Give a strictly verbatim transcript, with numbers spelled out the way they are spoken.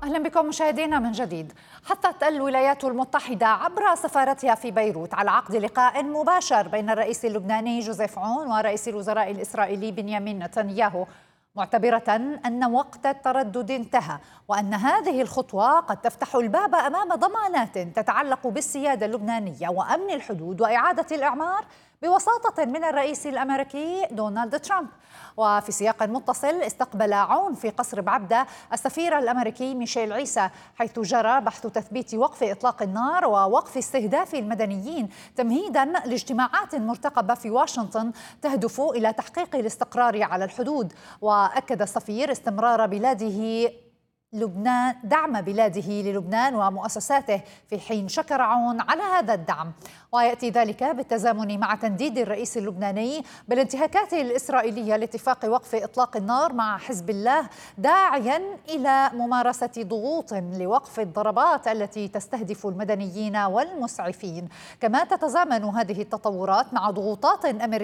أهلا بكم مشاهدينا من جديد. حثت الولايات المتحدة عبر سفارتها في بيروت على عقد لقاء مباشر بين الرئيس اللبناني جوزيف عون ورئيس الوزراء الإسرائيلي بنيامين نتنياهو، معتبرة أن وقت التردد انتهى وأن هذه الخطوة قد تفتح الباب أمام ضمانات تتعلق بالسيادة اللبنانية وأمن الحدود وإعادة الإعمار بوساطة من الرئيس الأمريكي دونالد ترامب. وفي سياق متصل، استقبل عون في قصر بعبدة السفير الأمريكي ميشيل عيسى، حيث جرى بحث تثبيت وقف إطلاق النار ووقف استهداف المدنيين تمهيدا لاجتماعات مرتقبة في واشنطن تهدف إلى تحقيق الاستقرار على الحدود. وأكد السفير استمرار بلاده لبنان دعم بلاده للبنان ومؤسساته، في حين شكر عون على هذا الدعم. ويأتي ذلك بالتزامن مع تنديد الرئيس اللبناني بالانتهاكات الإسرائيلية لاتفاق وقف إطلاق النار مع حزب الله، داعيا إلى ممارسة ضغوط لوقف الضربات التي تستهدف المدنيين والمسعفين. كما تتزامن هذه التطورات مع ضغوطات أمريكية